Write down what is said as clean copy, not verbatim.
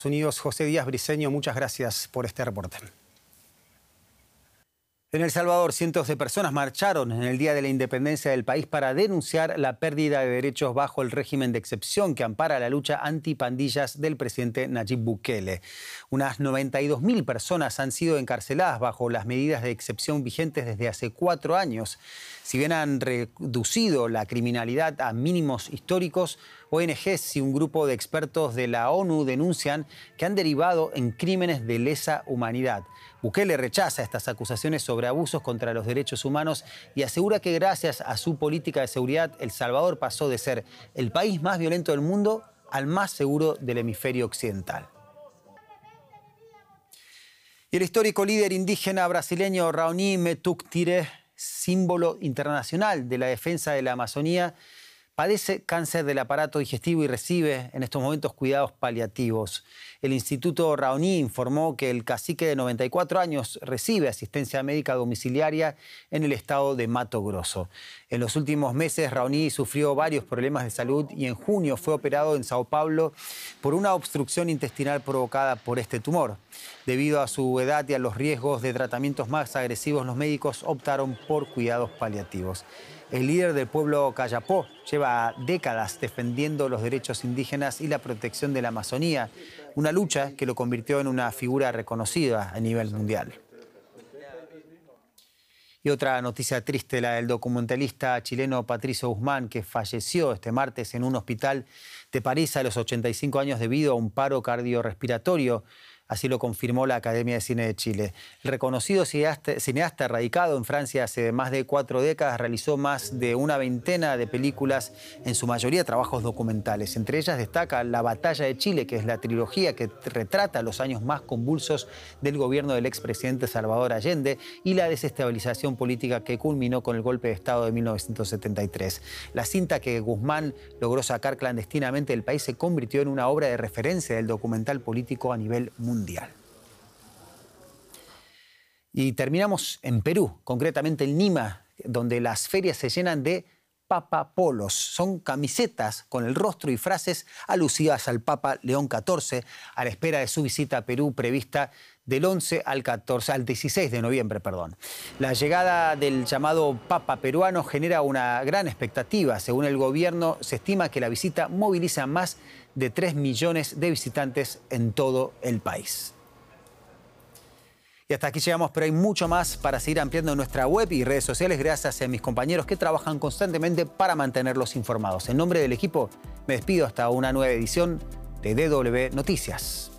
Unidos, José Díaz Briceño, muchas gracias por este reporte. En El Salvador, cientos de personas marcharon en el Día de la Independencia del país para denunciar la pérdida de derechos bajo el régimen de excepción que ampara la lucha antipandillas del presidente Nayib Bukele. Unas 92.000 personas han sido encarceladas bajo las medidas de excepción vigentes desde hace 4 años. Si bien han reducido la criminalidad a mínimos históricos, ONGs y un grupo de expertos de la ONU denuncian que han derivado en crímenes de lesa humanidad. Bukele rechaza estas acusaciones sobre abusos contra los derechos humanos y asegura que gracias a su política de seguridad, El Salvador pasó de ser el país más violento del mundo al más seguro del hemisferio occidental. Y el histórico líder indígena brasileño Raoni Metuktire, símbolo internacional de la defensa de la Amazonía, padece cáncer del aparato digestivo y recibe en estos momentos cuidados paliativos. El Instituto Raoni informó que el cacique de 94 años recibe asistencia médica domiciliaria en el estado de Mato Grosso. En los últimos meses, Raoni sufrió varios problemas de salud y en junio fue operado en Sao Paulo por una obstrucción intestinal provocada por este tumor. Debido a su edad y a los riesgos de tratamientos más agresivos, los médicos optaron por cuidados paliativos. El líder del pueblo Kayapó lleva décadas defendiendo los derechos indígenas y la protección de la Amazonía, una lucha que lo convirtió en una figura reconocida a nivel mundial. Y otra noticia triste, la del documentalista chileno Patricio Guzmán, que falleció este martes en un hospital de París a los 85 años debido a un paro cardiorrespiratorio. Así lo confirmó la Academia de Cine de Chile. El reconocido cineasta radicado en Francia hace más de 4 décadas realizó más de una veintena de películas, en su mayoría trabajos documentales. Entre ellas destaca La Batalla de Chile, que es la trilogía que retrata los años más convulsos del gobierno del expresidente Salvador Allende y la desestabilización política que culminó con el golpe de Estado de 1973. La cinta que Guzmán logró sacar clandestinamente del país se convirtió en una obra de referencia del documental político a nivel mundial. Y terminamos en Perú, concretamente en Lima, donde las ferias se llenan de papapolos. Son camisetas con el rostro y frases alusivas al Papa León XIV a la espera de su visita a Perú prevista del 11 al 16 de noviembre. La llegada del llamado Papa peruano genera una gran expectativa. Según el gobierno, se estima que la visita moviliza más de 3 millones de visitantes en todo el país. Y hasta aquí llegamos, pero hay mucho más para seguir ampliando en nuestra web y redes sociales gracias a mis compañeros que trabajan constantemente para mantenerlos informados. En nombre del equipo, me despido hasta una nueva edición de DW Noticias.